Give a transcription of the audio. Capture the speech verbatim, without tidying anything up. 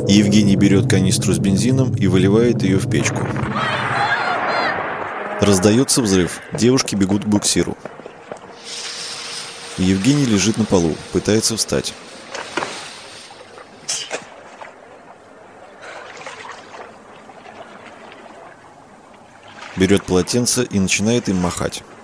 Евгений берет канистру с бензином и выливает ее в печку. Раздается взрыв. Девушки бегут к буксиру. Евгений лежит на полу, пытается встать. Берет полотенце и начинает им махать.